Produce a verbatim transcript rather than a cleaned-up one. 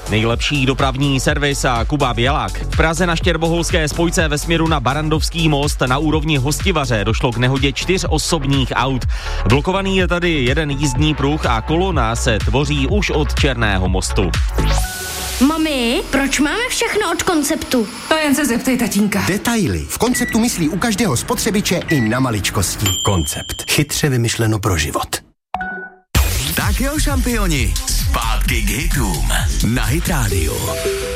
Nejlepší dopravní servis a Kuba Bělák. V Praze na Štěrboholské spojce ve směru na Barandovský most na úrovni Hostivaře došlo k nehodě čtyř osobních aut. Blokovaný je tady jeden jízdní pruh a kolona se tvoří už od Černého mostu. Mami, proč máme všechno od Konceptu? To jen se zeptej tatínka. Detaily. V Konceptu myslí u každého spotřebiče i na maličkosti. Koncept. Chytře vymyšleno pro život. Tak jo, šampioni, zpátky k hitům na Hit Radio.